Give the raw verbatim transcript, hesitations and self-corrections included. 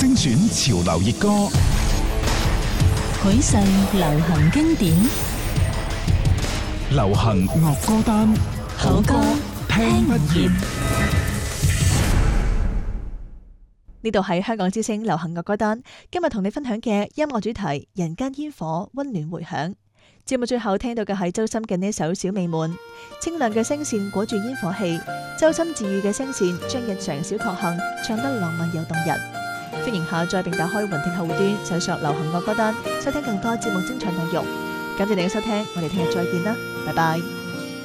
精選潮流熱歌， 許世流行經典， 流行樂歌單， 好歌聽不厭。 呢度係香港之聲流行樂歌單，今日同你分享嘅音樂主題《人間煙火溫暖回響》。節目最後聽到嘅係周深嘅呢首《小美滿》，清亮嘅聲線裹住煙火氣，周深治愈嘅聲線將日常小確幸唱得浪漫又動人。歡迎下載並打開雲聽客戶端，搜索流行樂歌單，收聽更多節目精彩內容。感謝你嘅收聽，我哋聽日再見啦，拜拜。